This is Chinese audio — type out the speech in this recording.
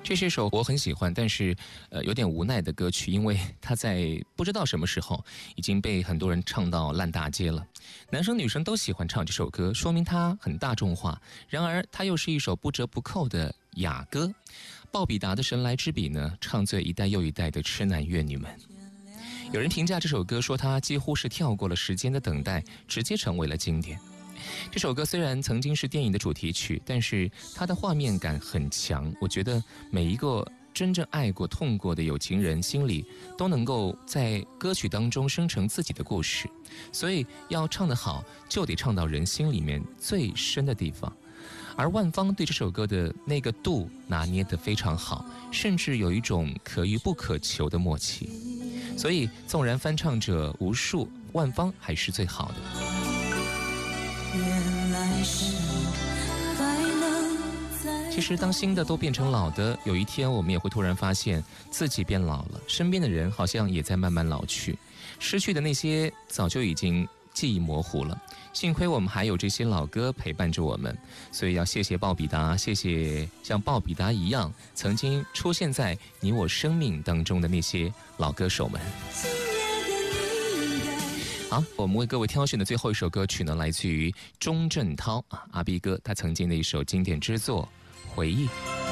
这是一首我很喜欢，但是有点无奈的歌曲，因为它在不知道什么时候已经被很多人唱到烂大街了。男生女生都喜欢唱这首歌，说明它很大众化。然而，它又是一首不折不扣的雅歌。鲍比达的神来之笔呢，唱醉一代又一代的痴男怨女们。有人评价这首歌说，它几乎是跳过了时间的等待，直接成为了经典。这首歌虽然曾经是电影的主题曲，但是它的画面感很强。我觉得每一个真正爱过、痛过的有情人心里都能够在歌曲当中生成自己的故事。所以要唱得好，就得唱到人心里面最深的地方。而万芳对这首歌的那个度拿捏得非常好，甚至有一种可遇不可求的默契。所以纵然翻唱者无数，万芳还是最好的。 原来是还能在。 其实当新的都变成老的，有一天我们也会突然发现自己变老了，身边的人好像也在慢慢老去，失去的那些早就已经记忆模糊了。幸亏我们还有这些老歌陪伴着我们，所以要谢谢鲍比达，谢谢像鲍比达一样曾经出现在你我生命当中的那些老歌手们。好，我们为各位挑选的最后一首歌曲呢，来自于钟镇涛阿 B 哥他曾经的一首经典之作《回忆》。